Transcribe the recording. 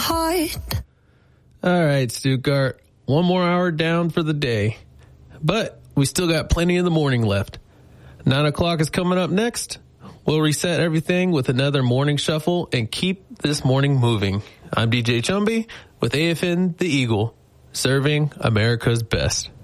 heart. All right, Stuttgart. One more hour down for the day. But we still got plenty of the morning left. 9 o'clock is coming up next. We'll reset everything with another morning shuffle and keep this morning moving. I'm DJ Chumby with AFN The Eagle, serving America's best.